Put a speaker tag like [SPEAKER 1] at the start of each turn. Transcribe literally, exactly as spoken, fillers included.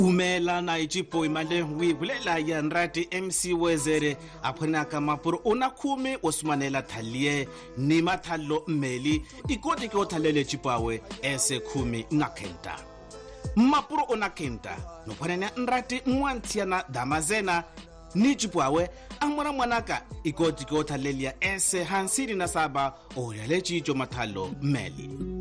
[SPEAKER 1] Umela na ichipo imale wibulela ya nrati M C Wezere aphenaka mapuro unakhumi osmanela thalie ni mathalo mmeli ikoti ke othalele chipawe ese khumi ngakenta mapuro onakenta no phanene nrati mwantiana damazena ni chipawe amora mwanaka ikoti ke othalelia ese hansiri na saba oyale chicho mathalo mmeli